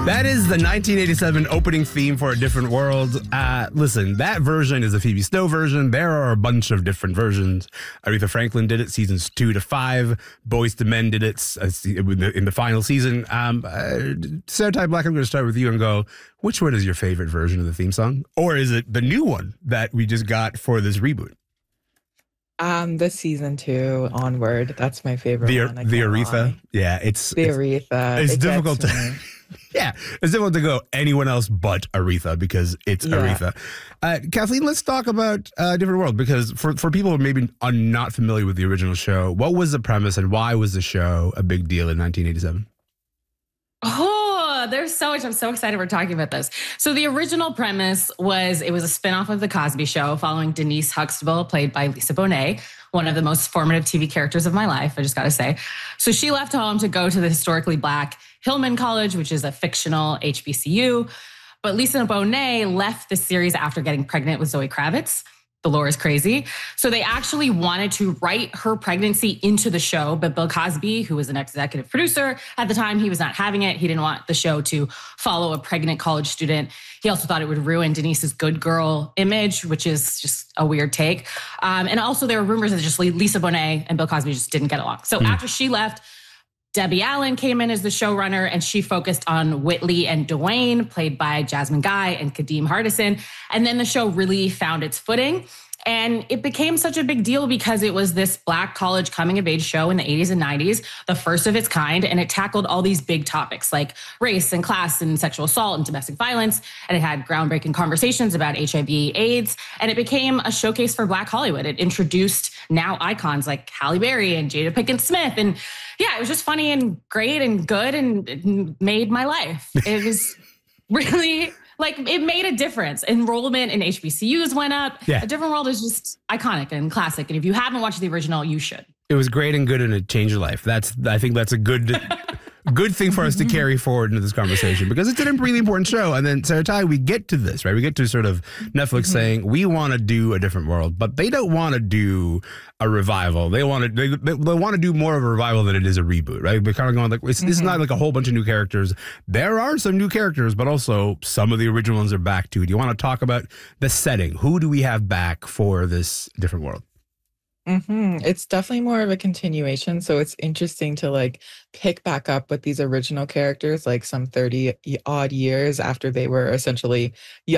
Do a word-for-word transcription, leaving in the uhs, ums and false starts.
That is the nineteen eighty-seven opening theme for A Different World. Uh, listen, that version is a Phoebe Snow version. There are a bunch of different versions. Aretha Franklin did it seasons two to five. Boyz two Men did it uh, in the, in the final season. Um, uh, Sarah Ty Black, I'm going to start with you and go, which one is your favorite version of the theme song? Or is it the new one that we just got for this reboot? Um, the season two onward. That's my favorite the, one. I the can't Aretha. lie. Yeah, it's The it's, Aretha. It's It difficult gets to. me. Yeah, it's difficult to go anyone else but Aretha because it's Yeah. Aretha. Uh, Kathleen, let's talk about uh, Different World because for, for people who maybe are not familiar with the original show, what was the premise and why was the show a big deal in nineteen eighty-seven? Oh, there's so much. I'm so excited we're talking about this. So the original premise was it was a spinoff of The Cosby Show following Denise Huxtable, played by Lisa Bonet, one of the most formative T V characters of my life, I just got to say. So she left home to go to the historically Black Hillman College, which is a fictional H B C U. But Lisa Bonet left the series after getting pregnant with Zoe Kravitz. The lore is crazy. So they actually wanted to write her pregnancy into the show, but Bill Cosby, who was an executive producer at the time, he was not having it. He didn't want the show to follow a pregnant college student. He also thought it would ruin Denise's good girl image, which is just a weird take. Um, and also there were rumors that just Lisa Bonet and Bill Cosby just didn't get along. So mm. after she left, Debbie Allen came in as the showrunner, and she focused on Whitley and Dwayne, played by Jasmine Guy and Kadeem Hardison. And then the show really found its footing. And it became such a big deal because it was this Black college coming-of-age show in the eighties and nineties, the first of its kind, and it tackled all these big topics like race and class and sexual assault and domestic violence, and it had groundbreaking conversations about H I V AIDS, and it became a showcase for Black Hollywood. It introduced now icons like Halle Berry and Jada Pinkett Smith, and yeah, it was just funny and great and good, and it made my life. It was really... Like, it made a difference. Enrollment in H B C Us went up. Yeah. A Different World is just iconic and classic. And if you haven't watched the original, you should. It was great and good, and it changed your life. That's, I think that's a good... good thing for us to carry forward into this conversation because it's a really important show. And then, Sarah Ty, we get to this, right? We get to sort of Netflix mm-hmm. saying, we want to do A Different World, but they don't want to do a revival. They want to they, they, they want to do more of a revival than it is a reboot, right? We're kind of going like, it's, mm-hmm. it's not like a whole bunch of new characters. There are some new characters, but also some of the original ones are back too. Do you want to talk about the setting? Who do we have back for this Different World? Mm-hmm. It's definitely more of a continuation. So it's interesting to like pick back up with these original characters, like some thirty odd years after they were essentially young.